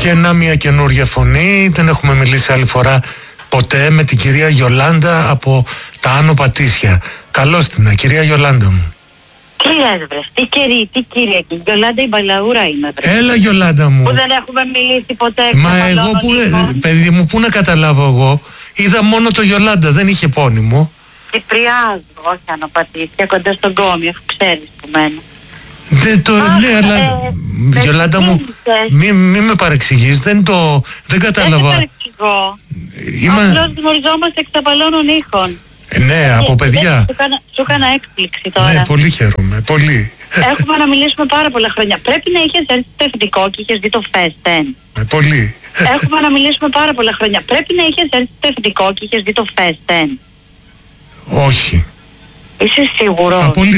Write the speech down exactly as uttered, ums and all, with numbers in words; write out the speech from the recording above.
Και να μια καινούργια φωνή, δεν έχουμε μιλήσει άλλη φορά ποτέ, με την κυρία Γιολάντα από τα Άνω Πατήσια. Καλώς την, κυρία Γιολάντα μου. Τι λες βρες, τι καιρή, τι Κυριακή, Γιολάντα η Μπαλαούρα είμαι βρες. Έλα Γιολάντα μου. Που δεν έχουμε μιλήσει ποτέ. Μα εγώ που, παιδί μου, πού να καταλάβω εγώ, είδα μόνο το Γιολάντα, δεν είχε επώνυμο. Κυπριάζω, όχι Άνω Πατήσια, κοντά στον Κόμι, αφού ξέρεις που μένω. Δεν το, Αχ, ναι, αλλά ε, Γιολάντα μου, μη, μη με παρεξηγείς, δεν το, δεν κατάλαβα. Δεν σε παρεξηγώ. Είμαι... Απλώς γνωριζόμαστε εξ απαλώνων ήχων. Ε, ναι, από παιδιά. Σου έκανα, σου έκανα έκπληξη τώρα. Ναι, πολύ χαίρομαι, πολύ. Έχουμε να μιλήσουμε πάρα πολλά χρόνια. Πρέπει να είχες έρθει στο εφηντικό και είχες δει το Φέστεν. Ε, πολύ. Έχουμε να μιλήσουμε πάρα πολλά χρόνια. Πρέπει να είχες έρθει στο εφηντικό και είχες δει το Φέστεν. Όχι. Είσαι σίγουρος? Απολύτως.